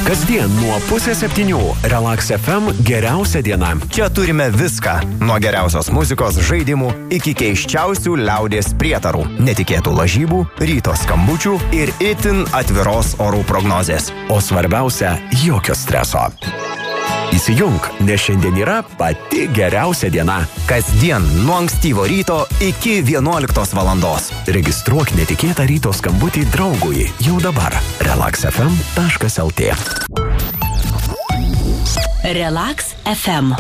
Kasdien nuo 6:30 Relax FM geriausia diena. Čia turime viską. Nuo geriausios muzikos, žaidimų iki keiščiausių liaudies prietarų, netikėtų lažybų, ryto skambučių ir itin atviros orų prognozės. O svarbiausia, jokio streso. Įsijunk, nes šiandien yra pati geriausia diena. Kasdien nuo ankstyvo ryto iki 11 valandos. Registruok netikėtą ryto skambutį draugui jau dabar. relaxfm.lt. Relax FM.